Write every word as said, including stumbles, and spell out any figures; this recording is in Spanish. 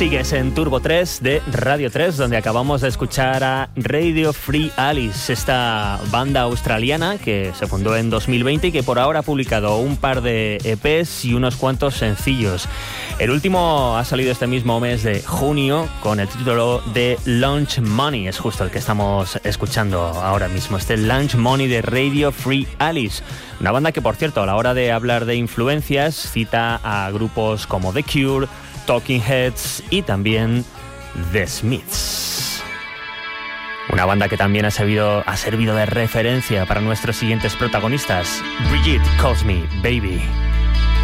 Sigues en Turbo tres de Radio tres, donde acabamos de escuchar a Radio Free Alice, esta banda australiana que se fundó en dos mil veinte y que por ahora ha publicado un par de E Pes y unos cuantos sencillos. El último ha salido este mismo mes de junio con el título de Lunch Money, es justo el que estamos escuchando ahora mismo, este Lunch Money de Radio Free Alice. Una banda que, por cierto, a la hora de hablar de influencias, cita a grupos como The Cure, Talking Heads y también The Smiths. Una banda que también ha servido, ha servido de referencia para nuestros siguientes protagonistas. Brigitte Calls Me Baby.